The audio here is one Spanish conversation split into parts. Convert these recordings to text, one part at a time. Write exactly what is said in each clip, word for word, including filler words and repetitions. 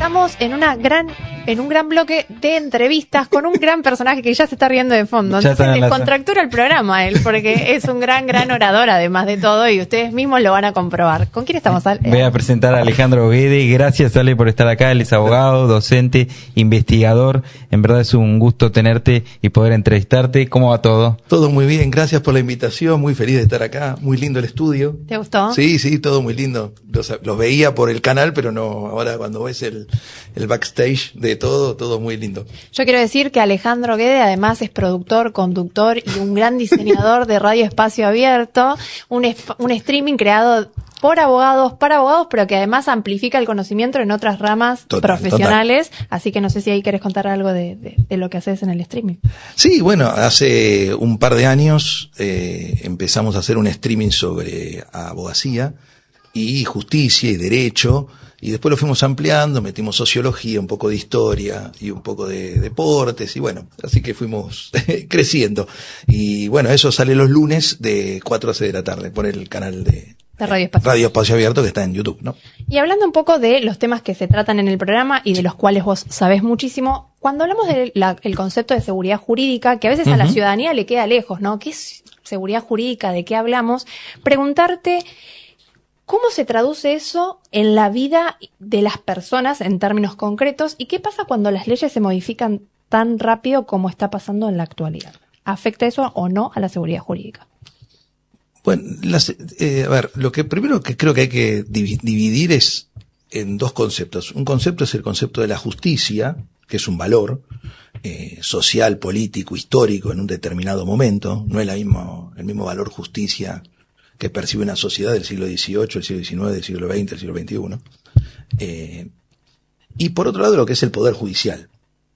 estamos en una gran, en un gran bloque de entrevistas con un gran personaje que ya se está riendo de fondo. Ya Entonces la... descontractura el programa él, porque es un gran, gran orador además de todo, y ustedes mismos lo van a comprobar. ¿Con quién estamos, Ale? Voy a presentar a Alejandro Guede. Gracias, Ale, por estar acá. Él es abogado, docente, investigador. En verdad es un gusto tenerte y poder entrevistarte. ¿Cómo va todo? Todo muy bien, gracias por la invitación. Muy feliz de estar acá. Muy lindo el estudio. ¿Te gustó? Sí, sí, todo muy lindo. Los, los veía por el canal, pero no, ahora cuando ves el, el backstage de todo, todo muy lindo. Yo quiero decir que Alejandro Guede además es productor, conductor y un gran diseñador de Radio Espacio Abierto, un, un streaming creado por abogados, para abogados, pero que además amplifica el conocimiento en otras ramas total, profesionales. Total. Así que no sé si ahí querés contar algo de, de, de lo que haces en el streaming. Sí, bueno, hace un par de años eh, empezamos a hacer un streaming sobre abogacía y justicia y derecho, y después lo fuimos ampliando, metimos sociología, un poco de historia y un poco de deportes, y bueno, así que fuimos creciendo. Y bueno, eso sale los lunes de cuatro a seis de la tarde por el canal de De Radio Espacio. Radio Espacio Abierto, que está en YouTube, ¿no? Y hablando un poco de los temas que se tratan en el programa y de los cuales vos sabés muchísimo, cuando hablamos del el concepto de seguridad jurídica, que a veces uh-huh. a la ciudadanía le queda lejos, ¿no? ¿Qué es seguridad jurídica? ¿De qué hablamos? Preguntarte, ¿cómo se traduce eso en la vida de las personas en términos concretos? ¿Y qué pasa cuando las leyes se modifican tan rápido como está pasando en la actualidad? ¿Afecta eso o no a la seguridad jurídica? Bueno, las, eh, a ver, lo que primero que creo que hay que dividir es en dos conceptos. Un concepto es el concepto de la justicia, que es un valor eh, social, político, histórico en un determinado momento. No es la misma, el mismo valor justicia que percibe una sociedad del siglo dieciocho, del siglo diecinueve, del siglo veinte, del siglo veintiuno. Eh, y por otro lado, lo que es el poder judicial.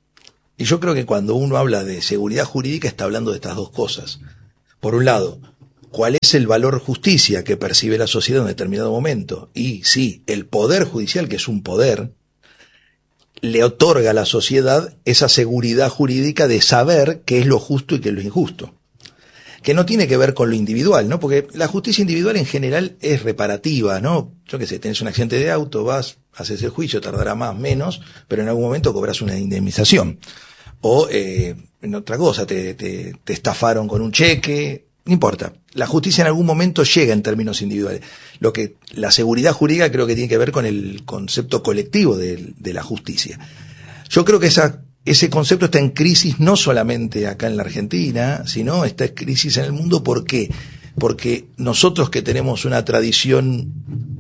Y yo creo que cuando uno habla de seguridad jurídica está hablando de estas dos cosas. Por un lado, ¿cuál es el valor justicia que percibe la sociedad en un determinado momento? Y sí, el poder judicial, que es un poder, le otorga a la sociedad esa seguridad jurídica de saber qué es lo justo y qué es lo injusto. Que no tiene que ver con lo individual, ¿no? Porque la justicia individual en general es reparativa, ¿no? Yo qué sé, tenés un accidente de auto, vas, haces el juicio, tardará más, menos, pero en algún momento cobras una indemnización. O, eh, en otra cosa, te, te, te estafaron con un cheque, no importa. La justicia en algún momento llega en términos individuales. Lo que, la seguridad jurídica creo que tiene que ver con el concepto colectivo de, de la justicia. Yo creo que esa, ese concepto está en crisis no solamente acá en la Argentina, sino está en crisis en el mundo. ¿Por qué? Porque nosotros que tenemos una tradición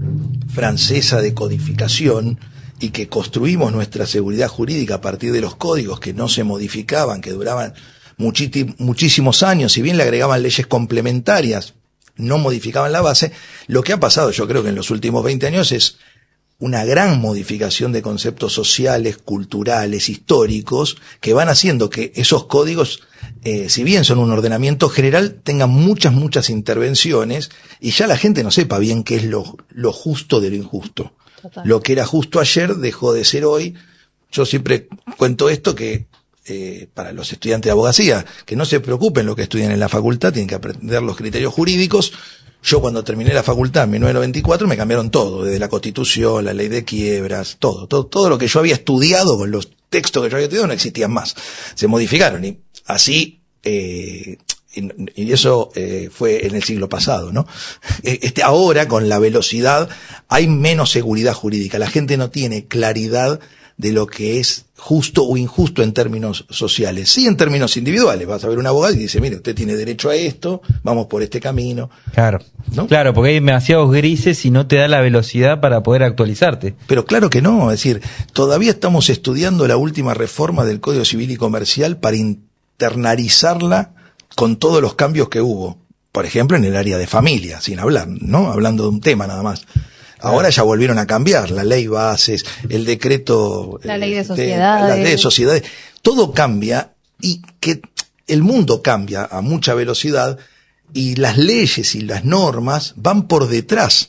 francesa de codificación y que construimos nuestra seguridad jurídica a partir de los códigos que no se modificaban, que duraban muchísimos años, si bien le agregaban leyes complementarias, no modificaban la base, lo que ha pasado yo creo que en los últimos veinte años es una gran modificación de conceptos sociales, culturales, históricos, que van haciendo que esos códigos, eh, si bien son un ordenamiento general, tengan muchas, muchas intervenciones y ya la gente no sepa bien qué es lo, lo justo de lo injusto. Total. Lo que era justo ayer dejó de ser hoy. Yo siempre cuento esto que Eh, para los estudiantes de abogacía, que no se preocupen lo que estudian en la facultad, tienen que aprender los criterios jurídicos. Yo cuando terminé la facultad en mil novecientos noventa y cuatro me cambiaron todo, desde la Constitución, la ley de quiebras, todo, todo, todo lo que yo había estudiado con los textos que yo había estudiado no existían más, se modificaron y así, eh, y, y eso eh, fue en el siglo pasado, ¿no? Este, ahora con la velocidad hay menos seguridad jurídica, la gente no tiene claridad de lo que es justo o injusto en términos sociales. Sí, en términos individuales. Vas a ver un abogado y dice, mire, usted tiene derecho a esto, vamos por este camino. Claro, ¿no? Claro, porque hay demasiados grises y no te da la velocidad para poder actualizarte. Pero claro que no, es decir, todavía estamos estudiando la última reforma del Código Civil y Comercial para internalizarla con todos los cambios que hubo. Por ejemplo, en el área de familia, sin hablar, ¿no? Hablando de un tema nada más. Ahora ya volvieron a cambiar la ley bases, el decreto, la ley de sociedades, la ley de sociedades, todo cambia y que el mundo cambia a mucha velocidad y las leyes y las normas van por detrás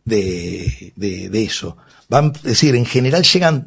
de, de, de eso. Van, es decir, en general llegan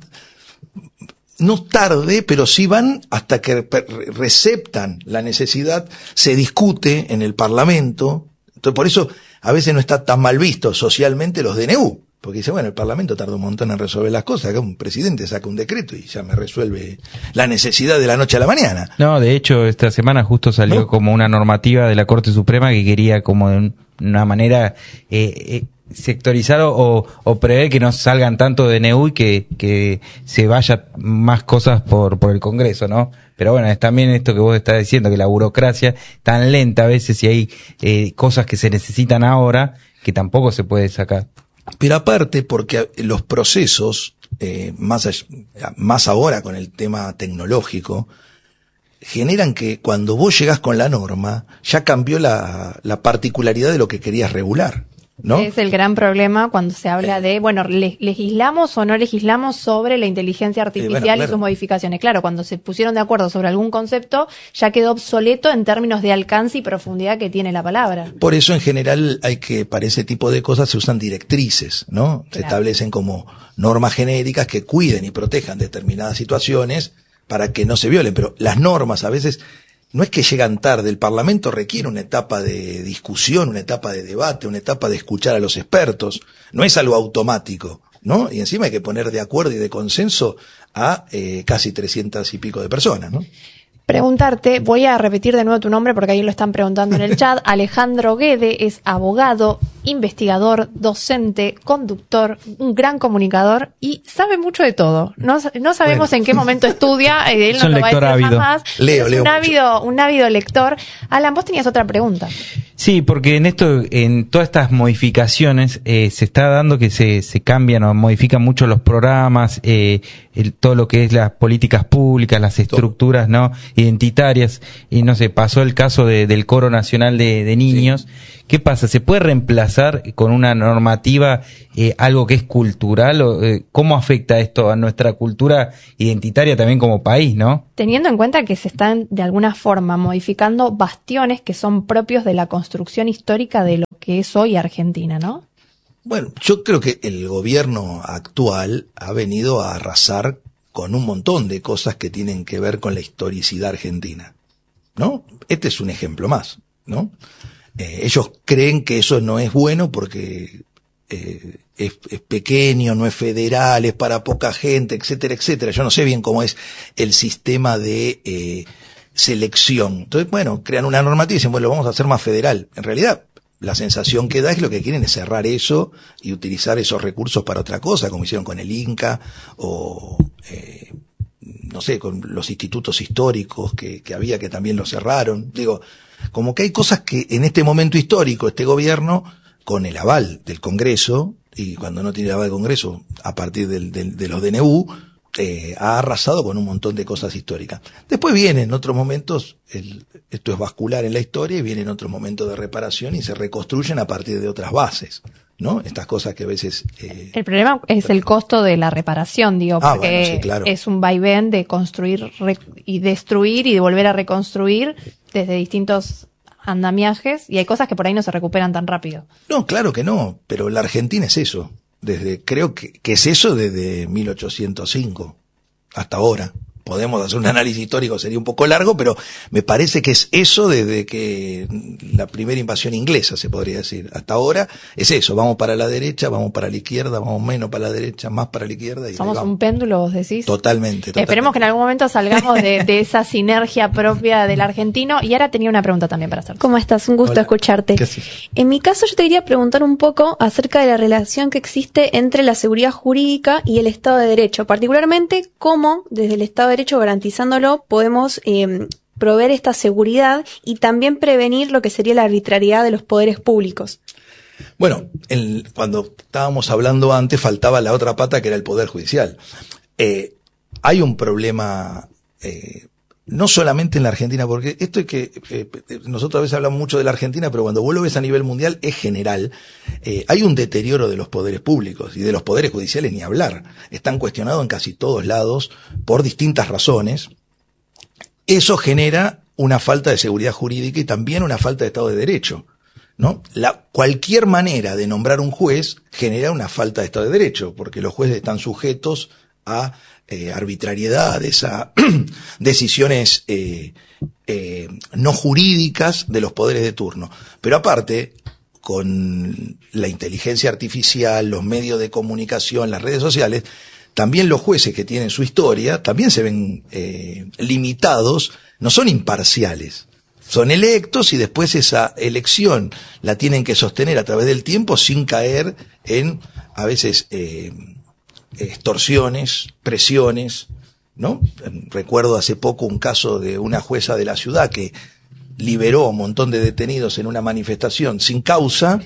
no tarde, pero sí van hasta que receptan la necesidad, se discute en el Parlamento. Entonces, por eso a veces no está tan mal visto socialmente los D N U, Porque dice, bueno, el Parlamento tarda un montón en resolver las cosas, acá un presidente saca un decreto y ya me resuelve la necesidad de la noche a la mañana. No, de hecho, esta semana justo salió ¿no? como una normativa de la Corte Suprema que quería como de una manera eh, eh, sectorizar o, o prever que no salgan tanto de N U y que, que se vaya más cosas por, por el Congreso, ¿no? Pero bueno, es también esto que vos estás diciendo, que la burocracia tan lenta a veces y hay eh, cosas que se necesitan ahora que tampoco se puede sacar. Pero aparte, porque los procesos, eh, más, más ahora con el tema tecnológico, generan que cuando vos llegás con la norma, ya cambió la, la particularidad de lo que querías regular, ¿no? Es el gran problema cuando se habla de, bueno, le, legislamos o no legislamos sobre la inteligencia artificial eh, bueno, claro. y sus modificaciones. Claro, cuando se pusieron de acuerdo sobre algún concepto, ya quedó obsoleto en términos de alcance y profundidad que tiene la palabra. Por eso, en general, hay que, para ese tipo de cosas se usan directrices, ¿no? Claro. Se establecen como normas genéricas que cuiden y protejan determinadas situaciones para que no se violen. Pero las normas a veces no es que llegan tarde, el Parlamento requiere una etapa de discusión, una etapa de debate, una etapa de escuchar a los expertos, no es algo automático, ¿no? Y encima hay que poner de acuerdo y de consenso a eh, casi trescientas y pico de personas, ¿no? Preguntarte, voy a repetir de nuevo tu nombre porque ahí lo están preguntando en el chat. Alejandro Guede es abogado, investigador, docente, conductor, un gran comunicador y sabe mucho de todo. No, no sabemos bueno. en qué momento estudia, él no lo va a decir ávido. jamás. Leo, es leo un ávido, un ávido lector. Alan, vos tenías otra pregunta. Sí, porque en esto, en todas estas modificaciones, eh, se está dando que se, se cambian o modifican mucho los programas, eh, el, todo lo que es las políticas públicas, las estructuras, ¿no? Identitarias, y no sé, pasó el caso de, del Coro Nacional de, de Niños. Sí. ¿Qué pasa? ¿Se puede reemplazar con una normativa eh, algo que es cultural? O, eh, ¿Cómo afecta esto a nuestra cultura identitaria también como país, no? Teniendo en cuenta que se están de alguna forma modificando bastiones que son propios de la construcción histórica de lo que es hoy Argentina, ¿no? Bueno, yo creo que el gobierno actual ha venido a arrasar con un montón de cosas que tienen que ver con la historicidad argentina, ¿no? Este es un ejemplo más, ¿no? Eh, ellos creen que eso no es bueno porque eh, es, es pequeño, no es federal, es para poca gente, etcétera, etcétera. Yo no sé bien cómo es el sistema de eh, selección. Entonces, bueno, crean una normativa y dicen, bueno, lo vamos a hacer más federal. En realidad, la sensación que da es que lo que quieren es cerrar eso y utilizar esos recursos para otra cosa, como hicieron con el Inca o, eh, no sé, con los institutos históricos que, que había que también los cerraron. Digo, como que hay cosas que en este momento histórico este gobierno, con el aval del Congreso, y cuando no tiene el aval del Congreso, a partir del, del, de los D N U, eh, ha arrasado con un montón de cosas históricas. Después vienen otros momentos, el, esto es vascular en la historia, y vienen otros momentos de reparación y se reconstruyen a partir de otras bases, ¿no? Estas cosas que a veces... Eh, el problema es el costo de la reparación, digo, ah, porque bueno, sí, claro. es un vaivén de construir re, y destruir y de volver a reconstruir desde distintos andamiajes, y hay cosas que por ahí no se recuperan tan rápido. No, claro que no, pero la Argentina es eso. Desde, creo que, que es eso desde mil ochocientos cinco hasta ahora. Podemos hacer un análisis histórico, sería un poco largo, pero me parece que es eso desde que la primera invasión inglesa, se podría decir. Hasta ahora es eso, vamos para la derecha, vamos para la izquierda, vamos menos para la derecha, más para la izquierda. Y somos un péndulo, vos decís. Totalmente, totalmente. Esperemos que en algún momento salgamos de, de esa sinergia propia del argentino. Y ahora tenía una pregunta también para hacer. ¿Cómo estás? Un gusto Hola. escucharte. En mi caso yo te quería preguntar un poco acerca de la relación que existe entre la seguridad jurídica y el Estado de Derecho. Particularmente, cómo desde el Estado de Derecho, garantizándolo, podemos eh, proveer esta seguridad y también prevenir lo que sería la arbitrariedad de los poderes públicos. Bueno, el, cuando estábamos hablando antes faltaba la otra pata que era el Poder Judicial. Eh, hay un problema, eh, no solamente en la Argentina, porque esto es que eh, nosotros a veces hablamos mucho de la Argentina, pero cuando vos lo ves a nivel mundial es general. Eh, hay un deterioro de los poderes públicos y de los poderes judiciales ni hablar. Están cuestionados en casi todos lados por distintas razones. Eso genera una falta de seguridad jurídica y también una falta de Estado de Derecho, ¿no? La, cualquier manera de nombrar un juez genera una falta de Estado de Derecho, porque los jueces están sujetos a eh, arbitrariedades, a decisiones eh, eh, no jurídicas de los poderes de turno. Pero aparte, con la inteligencia artificial, los medios de comunicación, las redes sociales, también los jueces que tienen su historia, también se ven eh, limitados, no son imparciales. Son electos y después esa elección la tienen que sostener a través del tiempo sin caer en, a veces, eh, extorsiones, presiones, ¿no? Recuerdo hace poco un caso de una jueza de la ciudad que liberó a un montón de detenidos en una manifestación sin causa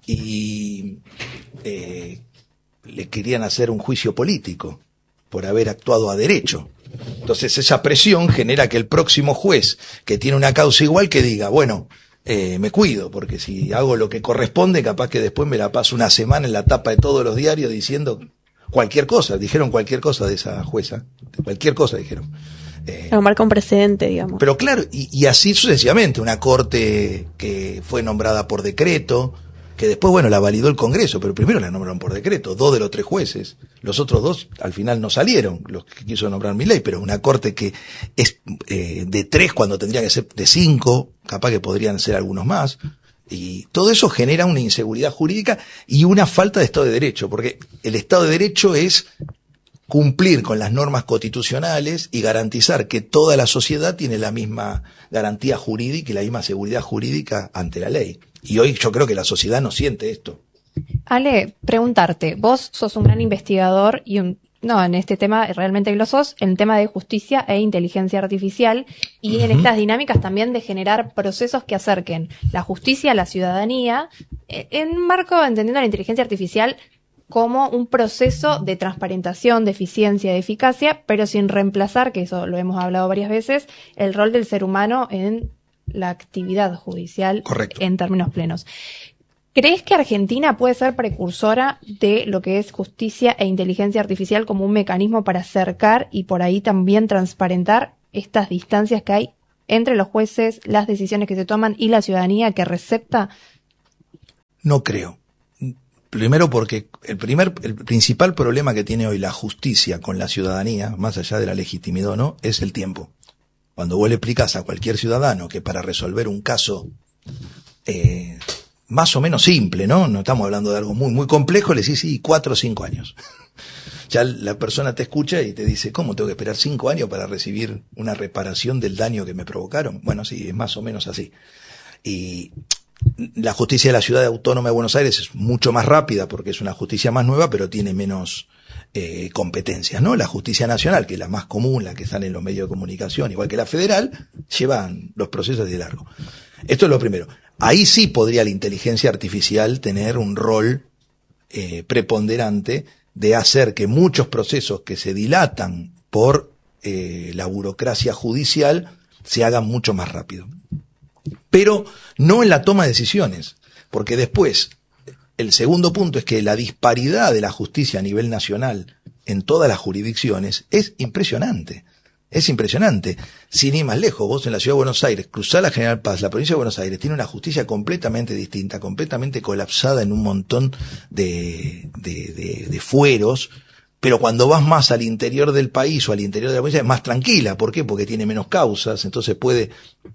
y eh, le querían hacer un juicio político por haber actuado a derecho. Entonces esa presión genera que el próximo juez que tiene una causa igual que diga, bueno, eh, me cuido, porque si hago lo que corresponde, capaz que después me la paso una semana en la tapa de todos los diarios diciendo cualquier cosa. Dijeron cualquier cosa de esa jueza, cualquier cosa dijeron. Eh, Pero marca un precedente, digamos. Pero claro, y, y así sucesivamente, una corte que fue nombrada por decreto, que después, bueno, la validó el Congreso, pero primero la nombraron por decreto, dos de los tres jueces, los otros dos al final no salieron, los que quiso nombrar Milei, pero una corte que es eh, de tres cuando tendría que ser de cinco, capaz que podrían ser algunos más, y todo eso genera una inseguridad jurídica y una falta de Estado de Derecho, porque el Estado de Derecho es cumplir con las normas constitucionales y garantizar que toda la sociedad tiene la misma garantía jurídica y la misma seguridad jurídica ante la ley. Y hoy yo creo que la sociedad no siente esto. Ale, preguntarte, vos sos un gran investigador y un, no, en este tema realmente lo sos, en el tema de justicia e inteligencia artificial y uh-huh. en estas dinámicas también de generar procesos que acerquen la justicia a la ciudadanía, en marco entendiendo la inteligencia artificial como un proceso de transparentación, de eficiencia, de eficacia, pero sin reemplazar, que eso lo hemos hablado varias veces, el rol del ser humano en la actividad judicial. Correcto. En términos plenos. ¿Crees que Argentina puede ser precursora de lo que es justicia e inteligencia artificial como un mecanismo para acercar y por ahí también transparentar estas distancias que hay entre los jueces, las decisiones que se toman y la ciudadanía que recepta? No creo. Primero porque el primer, el principal problema que tiene hoy la justicia con la ciudadanía, más allá de la legitimidad o no, es el tiempo. Cuando vos le explicás a cualquier ciudadano que para resolver un caso eh, más o menos simple, ¿no? No estamos hablando de algo muy, muy complejo, le decís, sí, cuatro o cinco años. Ya la persona te escucha y te dice, ¿cómo tengo que esperar cinco años para recibir una reparación del daño que me provocaron? Bueno, sí, es más o menos así. Y la justicia de la Ciudad Autónoma de Buenos Aires es mucho más rápida porque es una justicia más nueva, pero tiene menos eh, competencias, ¿no? La justicia nacional, que es la más común, la que sale en los medios de comunicación, igual que la federal, llevan los procesos de largo. Esto es lo primero. Ahí sí podría la inteligencia artificial tener un rol eh, preponderante de hacer que muchos procesos que se dilatan por eh, la burocracia judicial se hagan mucho más rápido. Pero no en la toma de decisiones, porque después, el segundo punto es que la disparidad de la justicia a nivel nacional en todas las jurisdicciones es impresionante, es impresionante. Sin ir más lejos, vos en la Ciudad de Buenos Aires, cruzás la General Paz, la provincia de Buenos Aires tiene una justicia completamente distinta, completamente colapsada en un montón de, de, de, de fueros, pero cuando vas más al interior del país o al interior de la provincia es más tranquila. ¿Por qué? Porque tiene menos causas, entonces puede...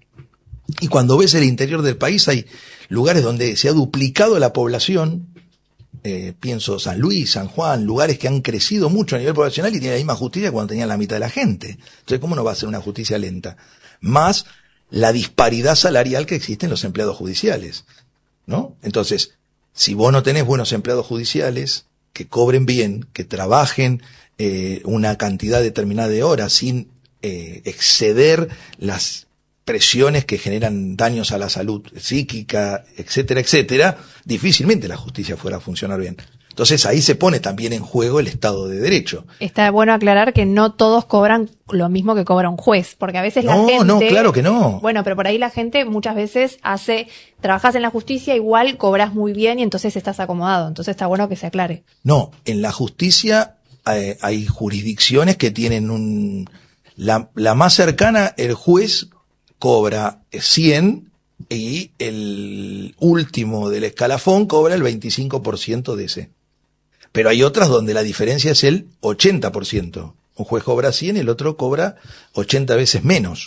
Y cuando ves el interior del país hay lugares donde se ha duplicado la población, eh, pienso San Luis, San Juan, lugares que han crecido mucho a nivel poblacional y tienen la misma justicia cuando tenían la mitad de la gente. Entonces, ¿cómo no va a ser una justicia lenta? Más la disparidad salarial que existe en los empleados judiciales, ¿no? Entonces, si vos no tenés buenos empleados judiciales, que cobren bien, que trabajen eh, una cantidad determinada de horas sin eh, exceder las presiones que generan daños a la salud psíquica, etcétera, etcétera, difícilmente la justicia fuera a funcionar bien. Entonces ahí se pone también en juego el Estado de Derecho. Está bueno aclarar que no todos cobran lo mismo que cobra un juez, porque a veces la no, gente... No, no, claro que no. Bueno, pero por ahí la gente muchas veces hace, trabajas en la justicia, igual cobras muy bien y entonces estás acomodado. Entonces está bueno que se aclare. No, en la justicia hay, hay jurisdicciones que tienen un... La, la más cercana, el juez cobra cien y el último del escalafón cobra el veinticinco por ciento de ese. Pero hay otras donde la diferencia es el ochenta por ciento. Un juez cobra cien y el otro cobra ochenta veces menos.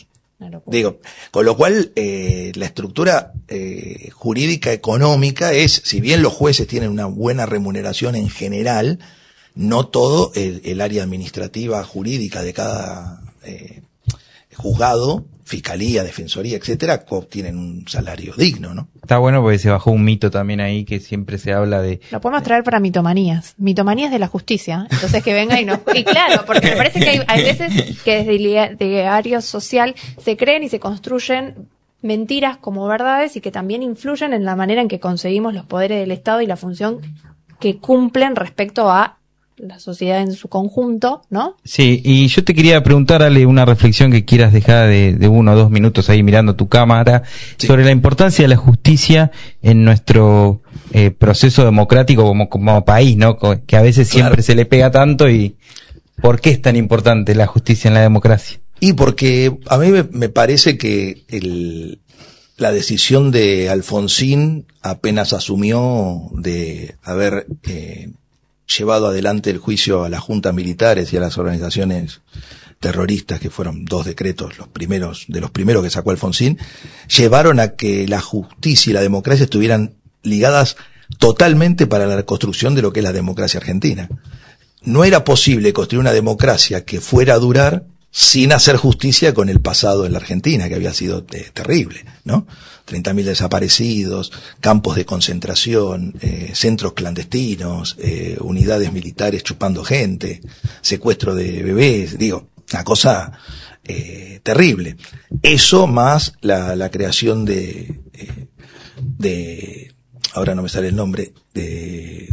Digo, con lo cual, eh, la estructura eh, jurídica económica es, si bien los jueces tienen una buena remuneración en general, no todo el, el área administrativa jurídica de cada eh, juzgado, fiscalía, defensoría, etcétera, obtienen un salario digno, ¿no? Está bueno porque se bajó un mito también ahí que siempre se habla de... Lo podemos traer para mitomanías. Mitomanías de la justicia. Entonces que venga y nos... Y claro, porque me parece que hay, hay veces que desde el diario social se creen y se construyen mentiras como verdades y que también influyen en la manera en que conseguimos los poderes del Estado y la función que cumplen respecto a la sociedad en su conjunto, ¿no? Sí, y yo te quería preguntar, Ale, una reflexión que quieras dejar de, de uno o dos minutos ahí mirando tu cámara, sí, sobre la importancia de la justicia en nuestro eh, proceso democrático como, como país, ¿no? Que a veces siempre claro. se le pega tanto y ¿por qué es tan importante la justicia en la democracia? Y porque a mí me, me parece que el, la decisión de Alfonsín apenas asumió de haber eh, llevado adelante el juicio a las juntas militares y a las organizaciones terroristas, que fueron dos decretos, los primeros, de los primeros que sacó Alfonsín, llevaron a que la justicia y la democracia estuvieran ligadas totalmente para la construcción de lo que es la democracia argentina. No era posible construir una democracia que fuera a durar sin hacer justicia con el pasado en la Argentina, que había sido eh, terrible, ¿no? treinta mil desaparecidos, campos de concentración, eh, centros clandestinos, eh, unidades militares chupando gente, secuestro de bebés, digo, una cosa eh, terrible. Eso más la, la creación de, eh, de, ahora no me sale el nombre, de,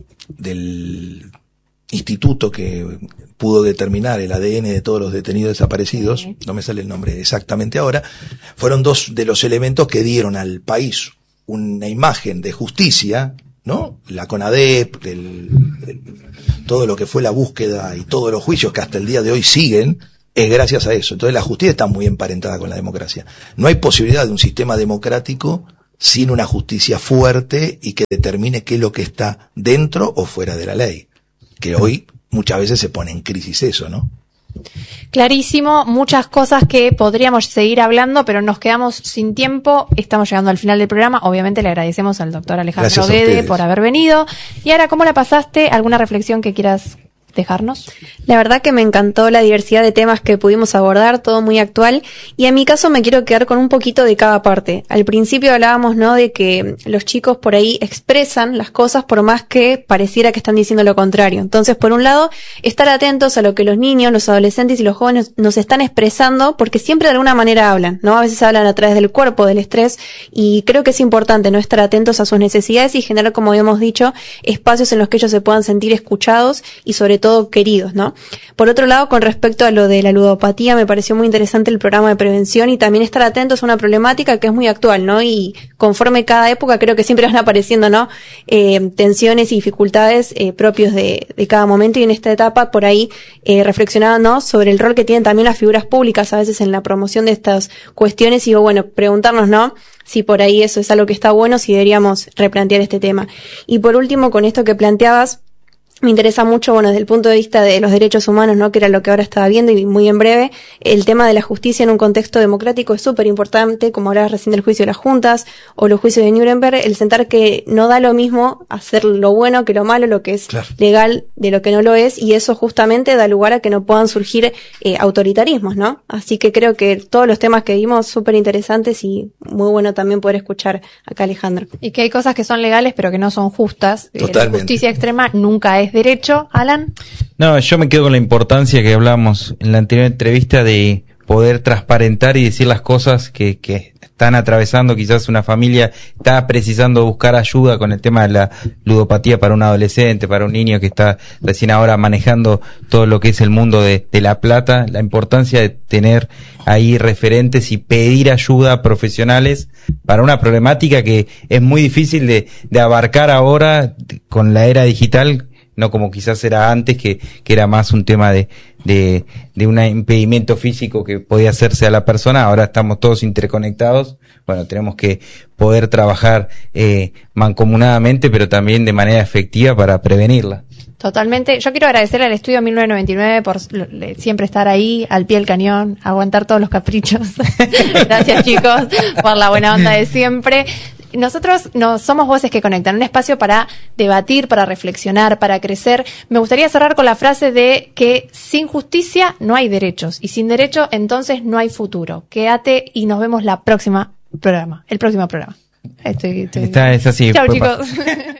del instituto que pudo determinar el A D N de todos los detenidos desaparecidos, no me sale el nombre exactamente ahora, fueron dos de los elementos que dieron al país una imagen de justicia, ¿no? La CONADEP, el, el, todo lo que fue la búsqueda y todos los juicios que hasta el día de hoy siguen, es gracias a eso. Entonces la justicia está muy emparentada con la democracia. No hay posibilidad de un sistema democrático sin una justicia fuerte y que determine qué es lo que está dentro o fuera de la ley, que hoy muchas veces se pone en crisis eso, ¿no? Clarísimo, muchas cosas que podríamos seguir hablando, pero nos quedamos sin tiempo. Estamos llegando al final del programa. Obviamente le agradecemos al doctor Alejandro Guede por haber venido. Y ahora, ¿cómo la pasaste? ¿Alguna reflexión que quieras dejarnos? La verdad que me encantó la diversidad de temas que pudimos abordar, todo muy actual, y en mi caso me quiero quedar con un poquito de cada parte. Al principio hablábamos, ¿no?, de que los chicos por ahí expresan las cosas por más que pareciera que están diciendo lo contrario. Entonces, por un lado, estar atentos a lo que los niños, los adolescentes y los jóvenes nos están expresando, porque siempre de alguna manera hablan, ¿no? A veces hablan a través del cuerpo, del estrés, y creo que es importante no estar atentos a sus necesidades y generar, como habíamos dicho, espacios en los que ellos se puedan sentir escuchados y sobre todo queridos, ¿no? Por otro lado, con respecto a lo de la ludopatía, me pareció muy interesante el programa de prevención y también estar atentos a una problemática que es muy actual, ¿no? Y conforme cada época creo que siempre van apareciendo, ¿no?, eh, tensiones y dificultades eh, propios de, de cada momento, y en esta etapa por ahí eh, reflexionaba, ¿no?, sobre el rol que tienen también las figuras públicas a veces en la promoción de estas cuestiones y, bueno, preguntarnos, ¿no?, si por ahí eso es algo que está bueno, si deberíamos replantear este tema. Y por último, con esto que planteabas, me interesa mucho, bueno, desde el punto de vista de los derechos humanos, ¿no?, que era lo que ahora estaba viendo, y muy en breve, el tema de la justicia en un contexto democrático es súper importante, como hablabas recién del juicio de las juntas o los juicios de Nuremberg, el sentar que no da lo mismo hacer lo bueno que lo malo, lo que es claro. legal de lo que no lo es, y eso justamente da lugar a que no puedan surgir eh, autoritarismos, ¿no? Así que creo que todos los temas que vimos súper interesantes y muy bueno también poder escuchar acá a Alejandro. Y que hay cosas que son legales pero que no son justas. Totalmente. La justicia extrema nunca es derecho. Alan. No, yo me quedo con la importancia que hablamos en la anterior entrevista de poder transparentar y decir las cosas que, que están atravesando. Quizás una familia está precisando buscar ayuda con el tema de la ludopatía para un adolescente, para un niño que está recién ahora manejando todo lo que es el mundo de, de la plata. La importancia de tener ahí referentes y pedir ayuda a profesionales para una problemática que es muy difícil de, de abarcar ahora con la era digital, no como quizás era antes, que, que era más un tema de, de, de un impedimento físico que podía hacerse a la persona. Ahora estamos todos interconectados. Bueno, tenemos que poder trabajar eh, mancomunadamente, pero también de manera efectiva para prevenirla. Totalmente. Yo quiero agradecerle al Estudio mil novecientos noventa y nueve por siempre estar ahí, al pie del cañón, aguantar todos los caprichos. Gracias, chicos, por la buena onda de siempre. Nosotros no somos Voces que Conectan, un espacio para debatir, para reflexionar, para crecer. Me gustaría cerrar con la frase de que sin justicia no hay derechos y sin derecho entonces no hay futuro. Quédate y nos vemos la próxima programa, el próximo programa. Estoy, estoy... Esta es así. Chao, chicos.